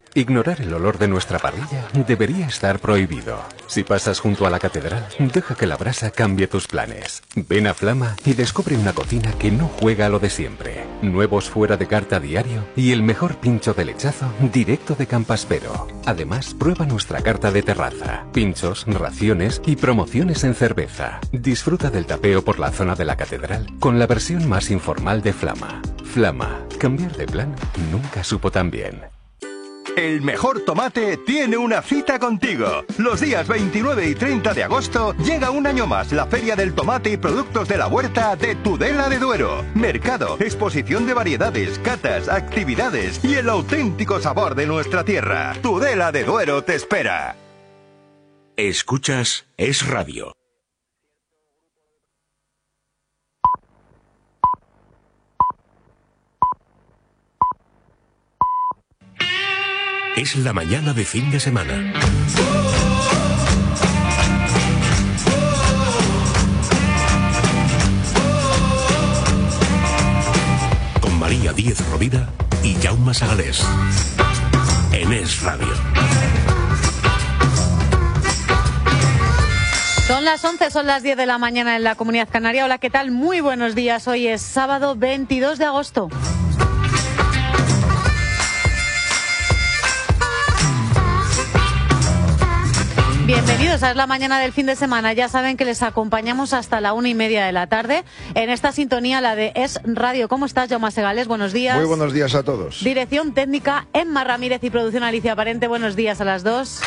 Ignorar el olor de nuestra parrilla debería estar prohibido. Si pasas junto a la catedral, deja que la brasa cambie tus planes. Ven a Flama y descubre una cocina que no juega a lo de siempre. Nuevos fuera de carta diario y el mejor pincho de lechazo directo de Campaspero. Además, prueba nuestra carta de terraza, pinchos, raciones y promociones en cerveza. Disfruta del tapeo por la zona de la catedral con la versión más informal de Flama. Flama, cambiar de plan nunca supo tan bien. El mejor tomate tiene una cita contigo. Los días 29 y 30 de agosto llega un año más la Feria del Tomate y Productos de la Huerta de Tudela de Duero. Mercado, exposición de variedades, catas, actividades y el auténtico sabor de nuestra tierra. Tudela de Duero te espera. Escuchas Es Radio. Es la mañana de fin de semana. Con María Díez Rovira y Jaume Sagalés. En Es Radio. Son las 11, son las 10 de la mañana en la Comunidad Canaria. Hola, ¿qué tal? Muy buenos días. Hoy es sábado 22 de agosto. Bienvenidos a Es la mañana del fin de semana. Ya saben que les acompañamos hasta la 1:30 de la tarde en esta sintonía, la de Es Radio. ¿Cómo estás, Jaume Segales? Buenos días. Muy buenos días a todos. Dirección técnica, Emma Ramírez, y producción Alicia Parente. Buenos días a las dos.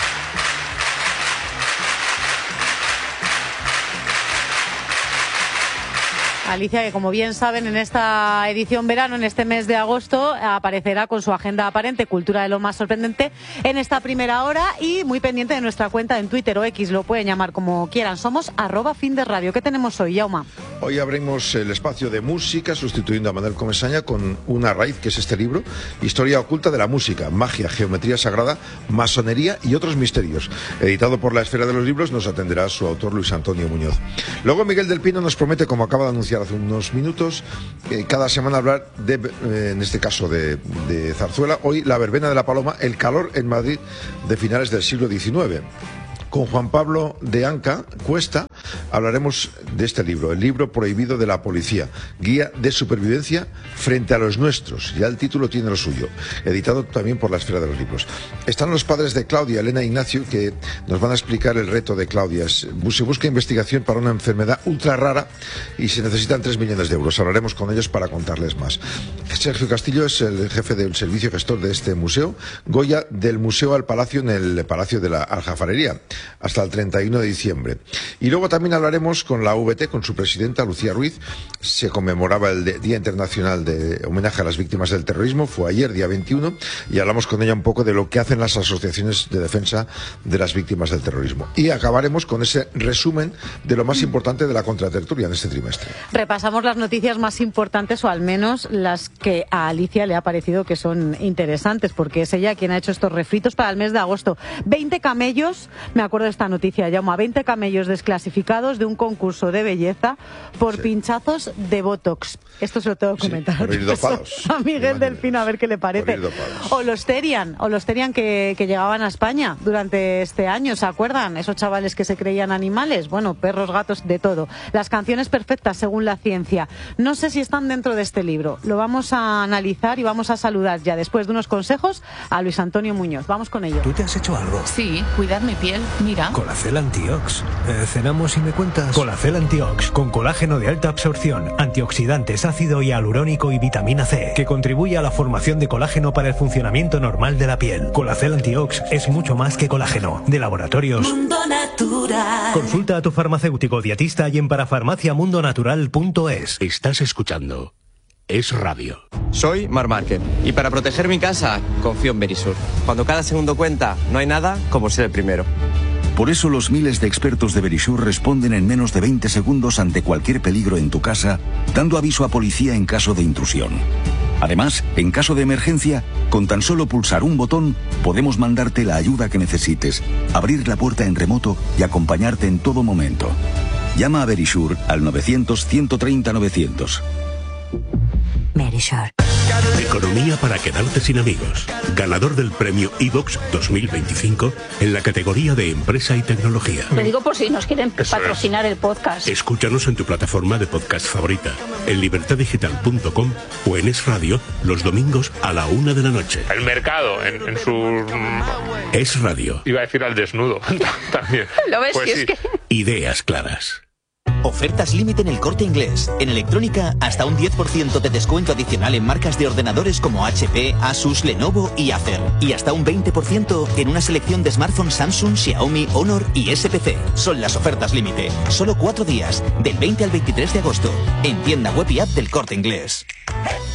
Alicia, que como bien saben, en esta edición verano, en este mes de agosto, aparecerá con su agenda aparente, cultura de lo más sorprendente, en esta primera hora, y muy pendiente de nuestra cuenta en Twitter o X, lo pueden llamar como quieran. Somos @FinDeRadio. ¿Qué tenemos hoy, Jaume? Hoy abrimos el espacio de música, sustituyendo a Manuel Comesaña con Una raíz, que es este libro, Historia oculta de la música, magia, geometría sagrada, masonería y otros misterios. Editado por La Esfera de los Libros, nos atenderá su autor Luis Antonio Muñoz. Luego Miguel del Pino nos promete, como acaba de anunciar hace unos minutos, cada semana hablar en este caso de zarzuela. Hoy la verbena de la Paloma, el calor en Madrid de finales del siglo XIX. Con Juan Pablo de Anca Cuesta hablaremos de este libro, El libro prohibido de la policía, guía de supervivencia frente a los nuestros. Ya el título tiene lo suyo, editado también por La Esfera de los Libros. Están los padres de Claudia, Elena e Ignacio, que nos van a explicar el reto de Claudia. Se busca investigación para una enfermedad ultra rara y se necesitan 3 millones de euros. Hablaremos con ellos para contarles más. Sergio Castillo es el jefe del servicio gestor de este museo. Goya, del museo al palacio, en el Palacio de la Aljafarería, hasta el 31 de diciembre. Y luego también hablaremos con la VT, con su presidenta, Lucía Ruiz. Se conmemoraba el Día Internacional de Homenaje a las Víctimas del Terrorismo, fue ayer, día 21, y hablamos con ella un poco de lo que hacen las asociaciones de defensa de las víctimas del terrorismo. Y acabaremos con ese resumen de lo más importante de la contratertulia en este trimestre. Repasamos las noticias más importantes, o al menos las que a Alicia le ha parecido que son interesantes, porque es ella quien ha hecho estos refritos para el mes de agosto. 20 camellos, me acuerdo de esta noticia, Jaume, 20 camellos desclasificados de un concurso de belleza por pinchazos de Botox. Esto se lo tengo que comentar. Por ir dopados. A Miguel del Pino, a ver qué le parece. O los Terian que llegaban a España durante este año, ¿se acuerdan? Esos chavales que se creían animales, bueno, perros, gatos, de todo. Las canciones perfectas según la ciencia. No sé si están dentro de este libro. Lo vamos a analizar y vamos a saludar ya, después de unos consejos, a Luis Antonio Muñoz. Vamos con ello. ¿Tú te has hecho algo? Sí, cuidar mi piel. Mira. Colacel Antiox. Cenamos y me cuentas. Colacel Antiox, con colágeno de alta absorción, antioxidantes, ácido hialurónico y vitamina C, que contribuye a la formación de colágeno para el funcionamiento normal de la piel. Colacel Antiox es mucho más que colágeno. De Laboratorios Mundo Natural. Consulta a tu farmacéutico dietista y en parafarmaciamundonatural.es. Estás escuchando Es Radio. Soy Mar Márquez y para proteger mi casa confío en Verisur. Cuando cada segundo cuenta, no hay nada como ser el primero. Por eso los miles de expertos de Verisur responden en menos de 20 segundos ante cualquier peligro en tu casa, dando aviso a policía en caso de intrusión. Además, en caso de emergencia, con tan solo pulsar un botón, podemos mandarte la ayuda que necesites, abrir la puerta en remoto y acompañarte en todo momento. Llama a Verisur al 900 130 900. Verisur. Economía para quedarte sin amigos. Ganador del premio iVoox 2025 en la categoría de empresa y tecnología. Lo digo por si nos quieren patrocinar el podcast. Escúchanos en tu plataforma de podcast favorita, en libertadigital.com o en Es Radio los domingos a la 1 de la noche. El mercado en su... Es Radio. Iba a decir al desnudo también. ¿Lo ves? Pues Si sí. es que... Ideas claras. Ofertas límite en El Corte Inglés. En electrónica, hasta un 10% de descuento adicional en marcas de ordenadores como HP, Asus, Lenovo y Acer. Y hasta un 20% en una selección de smartphones Samsung, Xiaomi, Honor y SPC. Son las ofertas límite. Solo 4 días, del 20 al 23 de agosto. En tienda web y app del Corte Inglés.